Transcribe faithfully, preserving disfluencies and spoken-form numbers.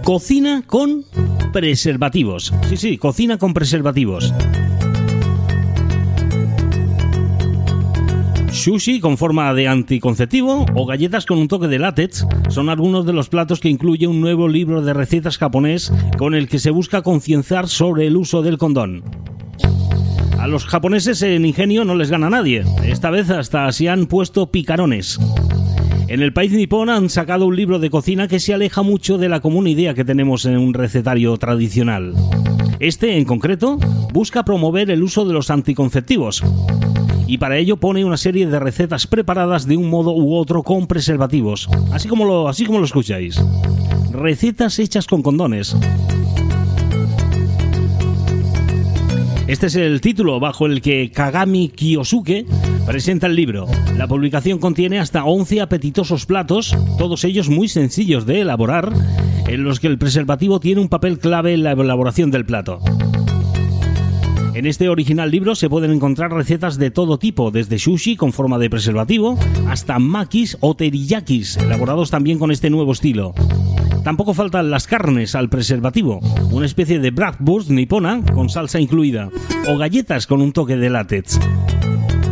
Cocina con preservativos. Sí, sí, cocina con preservativos. Sushi con forma de anticonceptivo o galletas con un toque de látex son algunos de los platos que incluye un nuevo libro de recetas japonés con el que se busca concienciar sobre el uso del condón. A los japoneses en ingenio no les gana nadie. Esta vez hasta se han puesto picarones. En el país nipón han sacado un libro de cocina que se aleja mucho de la común idea que tenemos en un recetario tradicional. Este, en concreto, busca promover el uso de los anticonceptivos. Y para ello pone una serie de recetas preparadas de un modo u otro con preservativos. Así como lo, así como lo escucháis. Recetas hechas con condones. Este es el título bajo el que Kagami Kiyosuke presenta el libro. La publicación contiene hasta once apetitosos platos, todos ellos muy sencillos de elaborar, en los que el preservativo tiene un papel clave en la elaboración del plato. En este original libro se pueden encontrar recetas de todo tipo, desde sushi con forma de preservativo hasta makis o teriyakis, elaborados también con este nuevo estilo. Tampoco faltan las carnes al preservativo, una especie de bratwurst nipona con salsa incluida, o galletas con un toque de látex.